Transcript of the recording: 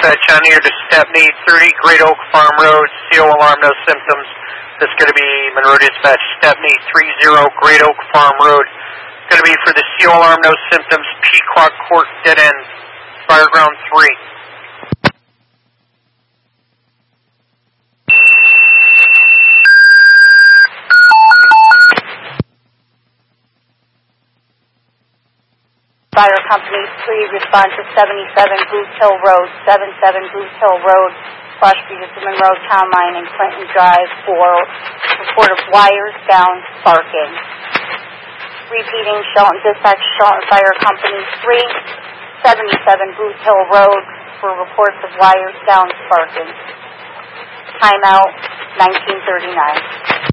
dispatch on here to Stepney, 30 Great Oak Farm Road, CO alarm, no symptoms. This is going to be Monroe Dispatch, Stepney, 30 Great Oak Farm Road. Going to be for the CO alarm, no symptoms, Pequot Court, dead end, Fireground 3. Fire Company 3, respond to 77 Booth Hill Road, 77 Booth Hill Road, / Monroe Town Line and Clinton Drive for report of wires down sparking. Repeating, Shelton Dispatch, Shelton Fire Company 3, 77 Booth Hill Road for reports of wires down sparking. Timeout 1939.